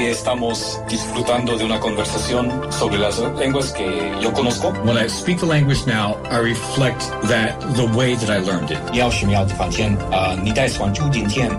que estamos disfrutando de una conversación sobre las lenguas que yo conozco. When I speak the language now, I reflect the way that I learned it. 10秒反天你带上就今天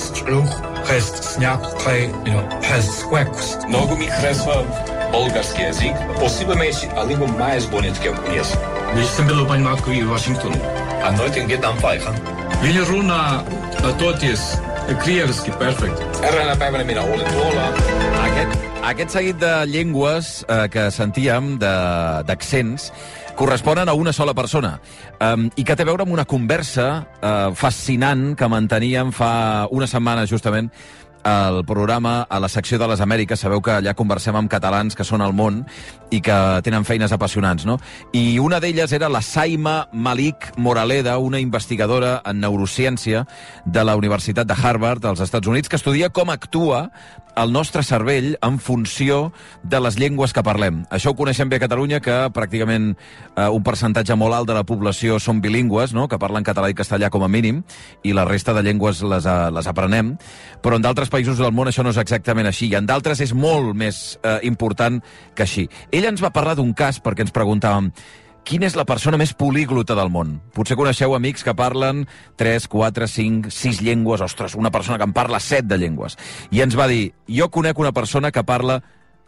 Mnogo mi kresva bolgarski jezik, possivelmente a língua mais bonita que eu conheço. Вижте било паниматко и Вашингтон. A noite em que tam faihan. Вили руна тотис криевски перфект. Era na päivänä minä olin tuolla. Aquest seguit de llengües que sentíem, d'accents, corresponen a una sola persona i que té a veure amb una conversa fascinant que manteníem fa una setmana, justament, al programa, a la secció de les Amèriques. Sabeu que allà conversem amb catalans que són al món i que tenen feines apassionants, no? I una d'elles era la Saima Malik Moraleda, una investigadora en neurociència de la Universitat de Harvard, als Estats Units, que estudia com actua el nostre cervell en funció de les llengües que parlem. Això ho coneixem bé a Catalunya, que pràcticament un percentatge molt alt de la població són bilingües, no?, que parlen català i castellà com a mínim, i la resta de llengües les aprenem, però en d'altres països del món això no és exactament així, i en d'altres és molt més important que així. Ella ens va parlar d'un cas perquè ens preguntàvem quina és la persona més políglota del món. Potser coneixeu amics que parlen 3, 4, 5, 6 llengües. Ostres, una persona que en parla 7 de llengües. I ens va dir, jo conec una persona que parla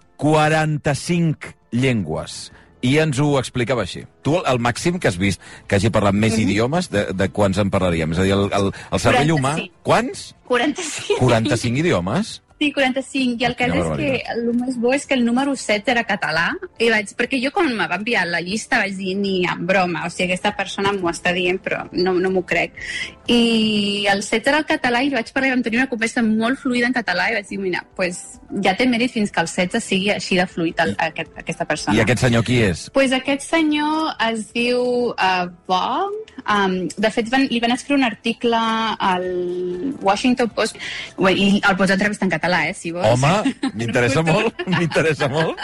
45 llengües. I ens ho explicava així. Tu, el màxim que has vist que hagi parlat més idiomes, de quants en parlaríem? És a dir, el cervell humà... Quants? 45. 45 idiomes? Sí, 45. I el cas és que el més bo és que el número 7 era català. Perquè jo, quan me va enviar la llista, vaig dir ni en broma. O sigui, aquesta persona m'ho està dient, però no m'ho crec. I el 7 era el català i vaig parlar, vam tenir una conversa molt fluida en català i vaig dir, mira, pues, ja té mèrit fins que el 16 sigui així de fluid aquesta persona. I aquest senyor qui és? Pues aquest senyor es diu Bob. De fet, li van escriure un article al Washington Post i el pots entrevistar en català, si vols. Home, m'interessa molt, m'interessa molt.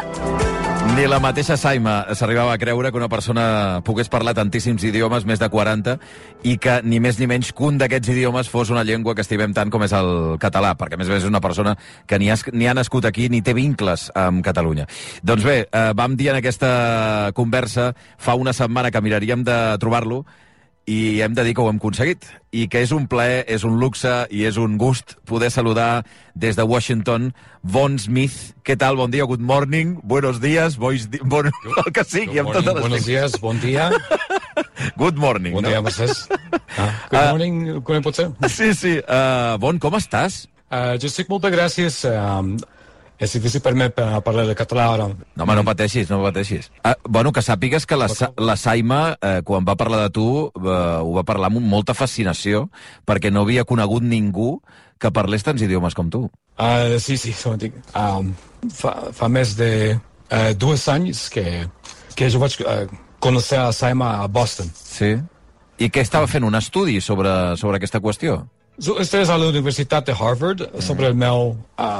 Ni la mateixa Saima s'arribava a creure que una persona pogués parlar tantíssims idiomes, més de 40, i que ni més ni menys que un d'aquests idiomes fos una llengua que estimem tant com és el català, perquè a més a més és una persona que ni ha nascut aquí ni té vincles amb Catalunya. Doncs bé, vam dir en aquesta conversa fa una setmana que miraríem de trobar-lo, i hem de dir que ho hem aconseguit, i que és un plaer, és un luxe i és un gust poder saludar des de Washington Von Smith. Què tal? Bon dia, good morning, buenos días, el que sigui. Buenos días, bon dia. Good morning. Bon dia, Mercès. Good morning, com pot ser? Sí. Bon, com estàs? Jo estic molt bé, gràcies. És difícil per mi parlar de català ara. No, home, no pateixis. Bueno, que sàpigues que la Saima, quan va parlar de tu, ho va parlar amb molta fascinació, perquè no havia conegut ningú que parlés tants idiomes com tu. Sí, ho entenc. Fa més de 2 anys que jo vaig conèixer a Saima a Boston. Sí? I què estava fent? Un estudi sobre aquesta qüestió? Estàs a la Universitat de Harvard sobre el meu...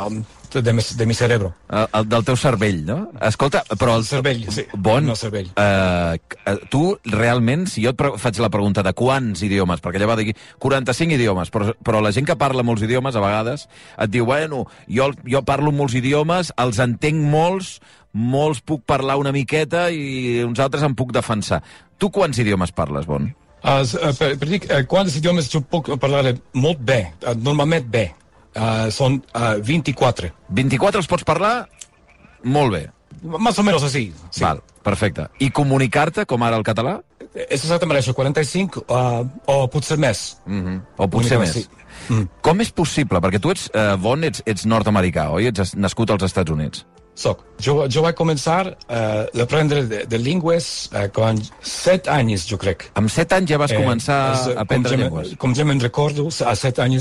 de mi cerebro. Del teu cervell, no? Escolta, però... El cervell, sí. Bon, el cervell. Tu, realment, si jo et faig la pregunta de quants idiomes, perquè ella va dir 45 idiomes, però la gent que parla molts idiomes, a vegades, et diu, bueno, jo parlo molts idiomes, els entenc molts puc parlar una miqueta i uns altres em puc defensar. Tu quants idiomes parles, Bon? Per dir, quants idiomes jo puc parlar molt bé, normalment bé. Són 24. 24 els pots parlar molt bé? Más o menos así. Sí. Val, perfecte. I comunicar-te, com ara el català? És exactament això, 45 o potser més. O potser més. Sí. Com és possible? Perquè tu ets, Bon, ets nord-americà, oi? Ets nascut als Estats Units. Soc. Jo vaig començar a aprendre de llengües quan 7 anys, jo crec. Amb 7 anys ja vas començar a aprendre llengües? Com ja me'n recordo, a 7 anys